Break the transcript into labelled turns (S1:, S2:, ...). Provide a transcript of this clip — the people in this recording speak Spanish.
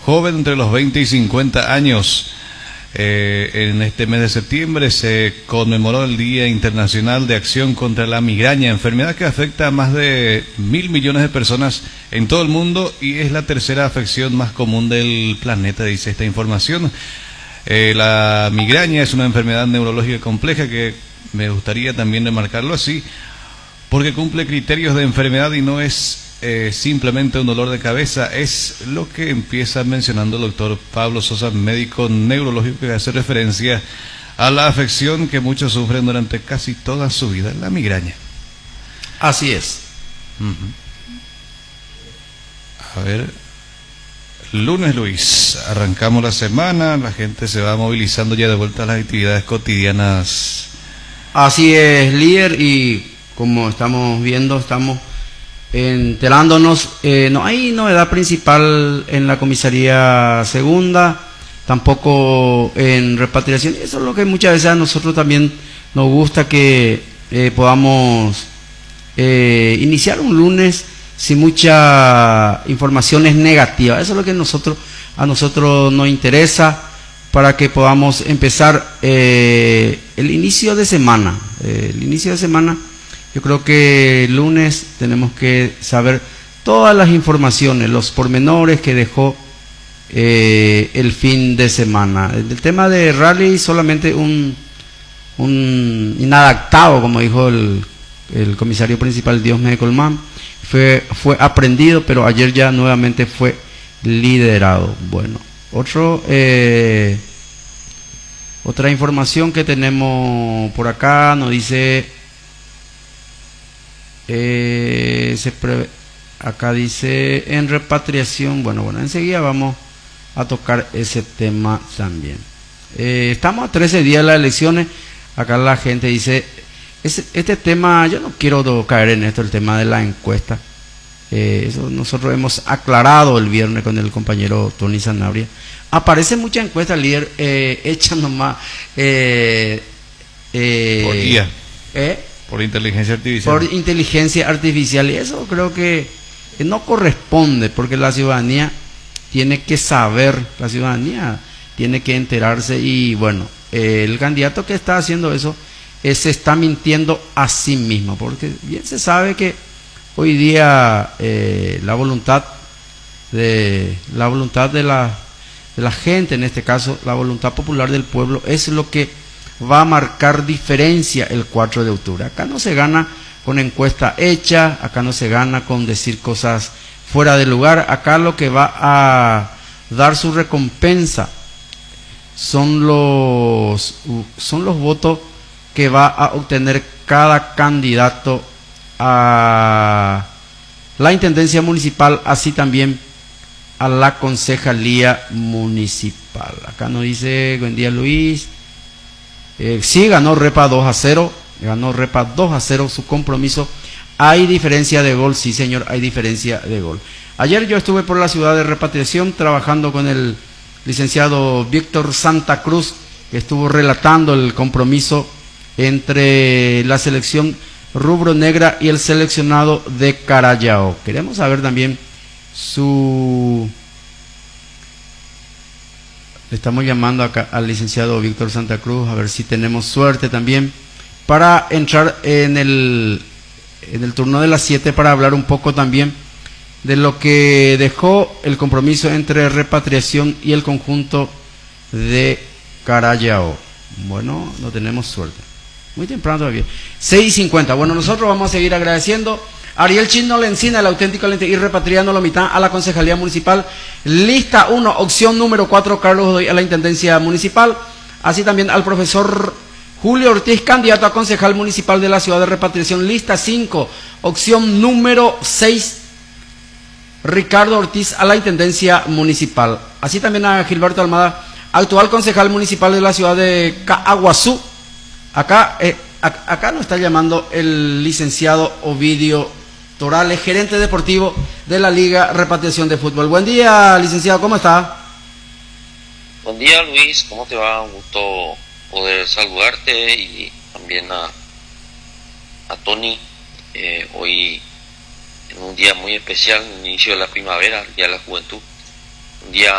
S1: joven entre los 20 y 50 años. En este mes de septiembre se conmemoró el Día Internacional de Acción contra la Migraña, enfermedad que afecta a más de 1.000 millones de personas en todo el mundo y es la tercera afección más común del planeta, dice esta información. La migraña es una enfermedad neurológica compleja que me gustaría también remarcarlo así, porque cumple criterios de enfermedad y no es simplemente un dolor de cabeza. Es lo que empieza mencionando el doctor Pablo Sosa, médico neurológico, que hace referencia a la afección que muchos sufren durante casi toda su vida, la migraña.
S2: Así es.
S1: A ver, lunes, Luis, arrancamos la semana, la gente se va movilizando ya de vuelta a las actividades cotidianas.
S2: Así es, líder, y como estamos viendo, estamos enterándonos, no hay novedad principal en la comisaría segunda, tampoco en repatriación. Eso es lo que muchas veces a nosotros también nos gusta, que podamos iniciar un lunes sin mucha informaciones negativas. Eso es lo que a nosotros nos interesa, para que podamos empezar el inicio de semana. Yo creo que el lunes tenemos que saber todas las informaciones, los pormenores que dejó el fin de semana. El tema de rally, solamente un inadaptado, como dijo el comisario principal Diosme Colmán, fue aprendido, pero ayer ya nuevamente fue liderado. Bueno, otra información que tenemos por acá nos dice... acá dice en repatriación. Bueno, enseguida vamos a tocar ese tema también. Estamos a 13 días de las elecciones. Acá la gente dice, este tema, yo no quiero caer en esto, el tema de la encuesta. Eso nosotros hemos aclarado el viernes con el compañero Tony Sanabria. Aparece mucha encuesta, líder, echan nomás
S1: por día. Por inteligencia artificial.
S2: Por inteligencia artificial, y eso creo que no corresponde, porque la ciudadanía tiene que saber, la ciudadanía tiene que enterarse, y bueno, el candidato que está haciendo eso se está mintiendo a sí mismo, porque bien se sabe que hoy día la voluntad de la gente, en este caso la voluntad popular del pueblo, es lo que va a marcar diferencia el 4 de octubre. Acá no se gana con encuesta hecha, acá no se gana con decir cosas fuera de lugar. Acá lo que va a dar su recompensa son los votos que va a obtener cada candidato a la intendencia municipal, así también a la concejalía municipal. Acá nos dice, buen día Luis. Sí, ganó Repa 2-0, su compromiso. Hay diferencia de gol, sí señor, hay diferencia de gol. Ayer yo estuve por la ciudad de repatriación trabajando con el licenciado Víctor Santa Cruz, que estuvo relatando el compromiso entre la selección rubro negra y el seleccionado de Carayao. Queremos saber también le estamos llamando acá al licenciado Víctor Santa Cruz, a ver si tenemos suerte también para entrar en el turno de las 7, para hablar un poco también de lo que dejó el compromiso entre repatriación y el conjunto de Carayao. Bueno, no tenemos suerte. Muy temprano todavía. 6:50. Bueno, nosotros vamos a seguir agradeciendo. Ariel Chino Lencina, el auténtico lente, y repatriando la mitad a la concejalía municipal. Lista 1, opción número 4, Carlos Godoy, a la intendencia municipal. Así también al profesor Julio Ortiz, candidato a concejal municipal de la ciudad de repatriación. Lista 5, opción número 6, Ricardo Ortiz, a la intendencia municipal. Así también a Gilberto Almada, actual concejal municipal de la ciudad de Caaguazú. Acá nos está llamando el licenciado Ovidio Torales, gerente deportivo de la Liga Repatriación de Fútbol. Buen día, licenciado, ¿cómo está?
S3: Buen día, Luis, ¿cómo te va? Un gusto poder saludarte, y también a Tony, hoy en un día muy especial, el inicio de la primavera, el Día de la Juventud, un día